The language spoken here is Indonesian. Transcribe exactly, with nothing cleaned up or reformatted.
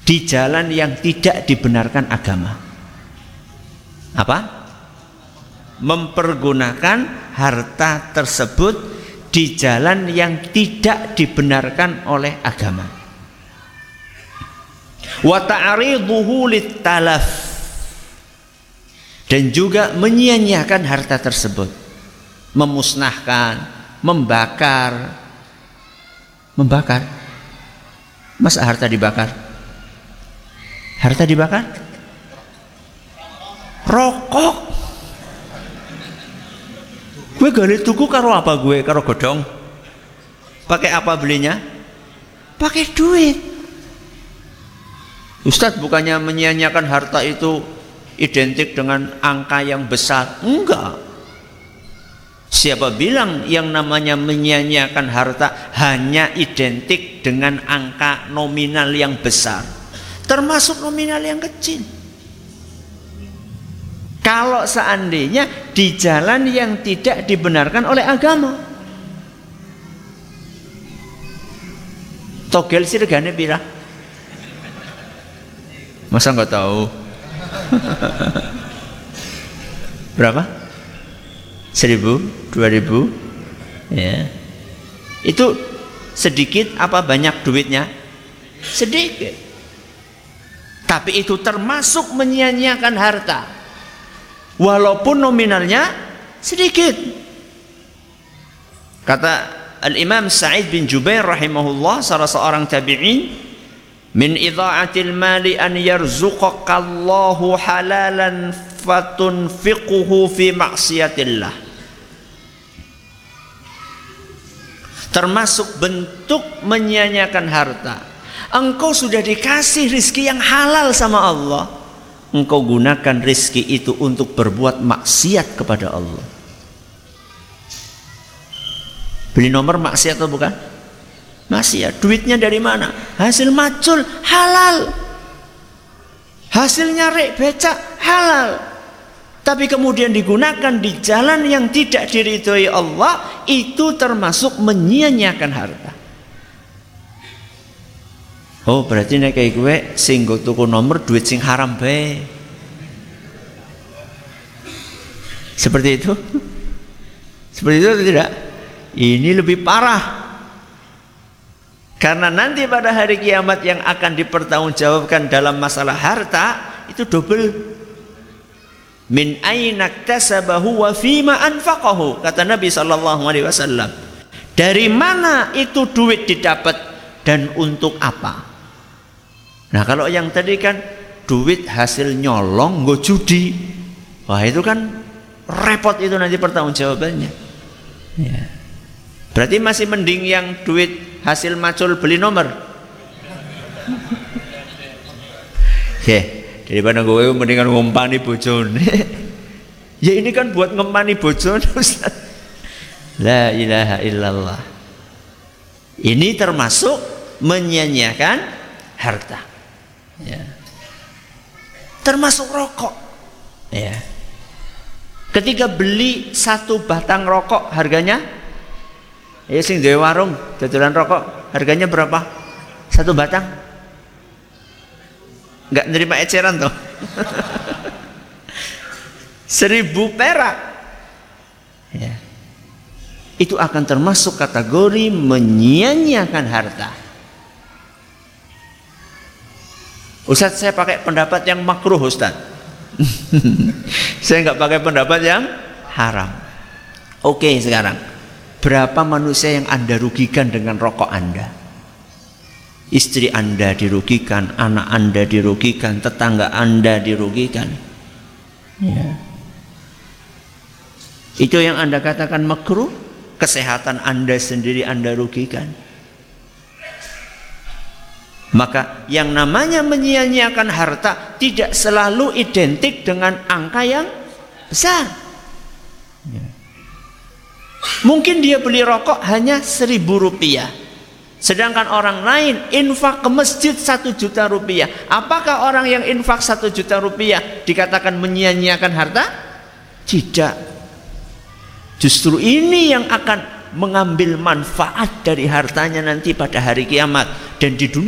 di jalan yang tidak dibenarkan agama. Apa? Mempergunakan harta tersebut di jalan yang tidak dibenarkan oleh agama. Wa ta'riduhu lit-talaf, dan juga menyia-nyiakan harta tersebut, memusnahkan, membakar. Membakar. Masa harta dibakar? Harta dibakar? Rokok. Gue gali tuku karo apa gue? Karo godong. Pakai apa belinya? Pakai duit. Ustadz, bukannya menyia-nyiakan harta itu identik dengan angka yang besar? Enggak. Siapa bilang yang namanya menyia-nyiakan harta hanya identik dengan angka nominal yang besar? Termasuk nominal yang kecil. Kalau seandainya di jalan yang tidak dibenarkan oleh agama. Togel sih regane pira? Masa nggak tahu? Berapa? Seribu, dua ribu, ya. Itu sedikit apa banyak duitnya? Sedikit. Tapi itu termasuk menyia-nyiakan harta, walaupun nominalnya sedikit. Kata Al-Imam Sa'id bin Jubair rahimahullah, salah seorang tabi'in, min idha'atil mali an yarzuqakallahu halalan fatunfiquhu fi maksiatillah. Termasuk bentuk menyia-nyiakan harta. Engkau sudah dikasih rizki yang halal sama Allah, engkau gunakan rizki itu untuk berbuat maksiat kepada Allah. Beli nomor maksiat atau bukan? Maksiat. Duitnya dari mana? Hasil macul, halal. Hasilnya rek becak, halal. Tapi kemudian digunakan di jalan yang tidak diridhoi Allah, itu termasuk menyia-nyiakan harta. Oh, berarti nek kayak gue sing go tuku nomor duit sing haram bae. Seperti itu? Seperti itu atau tidak? Ini lebih parah. Karena nanti pada hari kiamat yang akan dipertanggungjawabkan dalam masalah harta itu double. Min aina iktasabahu wa fima anfaqahu, kata Nabi sallallahu alaihi wasallam. Dari mana itu duit didapat dan untuk apa? Nah, kalau yang tadi kan duit hasil nyolong nggo judi. Wah, itu kan repot itu nanti pertanggungjawabannya. Ya. Berarti masih mending yang duit hasil macul beli nomor. Ya, daripada gue mendingan ngumpani bojone. Ya ini kan buat ngempani bojone, Ustaz. La ilaha illallah. Ini termasuk menyia-nyiakan harta. Ya. Termasuk rokok. Ya. Ketika beli satu batang rokok harganya, ya sing duwe warung dodolan rokok harganya berapa? Satu batang? Enggak nerima eceran toh. Seribu perak. Ya. Itu akan termasuk kategori menyia-nyiakan harta. Ustaz, saya pakai pendapat yang makruh, Ustaz. Saya nggak pakai pendapat yang haram. Oke, sekarang berapa manusia yang Anda rugikan dengan rokok Anda? Istri Anda dirugikan, anak Anda dirugikan, tetangga Anda dirugikan. Ya. Itu yang Anda katakan makruh. Kesehatan Anda sendiri Anda rugikan. Maka yang namanya menyia-nyiakan harta tidak selalu identik dengan angka yang besar. Ya. Mungkin dia beli rokok hanya seribu rupiah, sedangkan orang lain infak ke masjid satu juta rupiah. Apakah orang yang infak satu juta rupiah dikatakan menyia-nyiakan harta? Tidak. Justru ini yang akan mengambil manfaat dari hartanya nanti pada hari kiamat. Dan di dunia